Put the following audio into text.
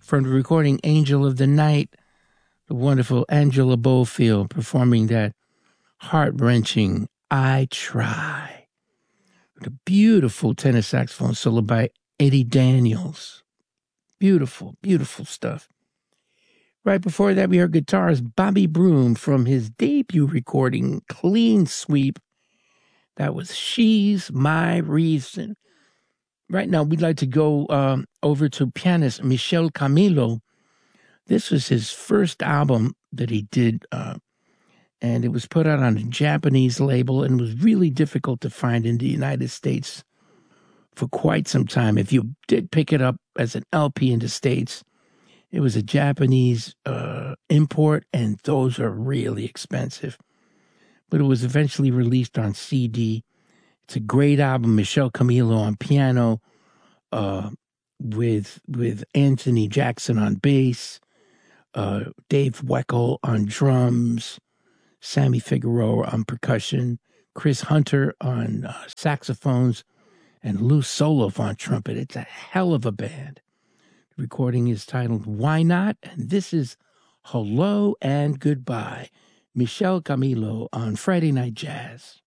from the recording Angel of the Night, the wonderful Angela Bofield performing that heart-wrenching I Try. The beautiful tenor saxophone solo by Eddie Daniels. Beautiful, beautiful stuff. Right before that, we heard guitarist Bobby Broom from his debut recording, Clean Sweep. That was She's My Reason. Right now, we'd like to go over to pianist Michel Camilo. This was his first album that he did, and it was put out on a Japanese label and was really difficult to find in the United States for quite some time. If you did pick it up as an LP in the States, it was a Japanese import, and those are really expensive. But it was eventually released on CD. It's a great album. Michel Camilo on piano, with Anthony Jackson on bass, Dave Weckl on drums, Sammy Figueroa on percussion, Chris Hunter on saxophones, and Lou Soloff on trumpet. It's a hell of a band. The recording is titled Why Not? And this is Hello and Goodbye. Michel Camilo on Friday Night Jazz.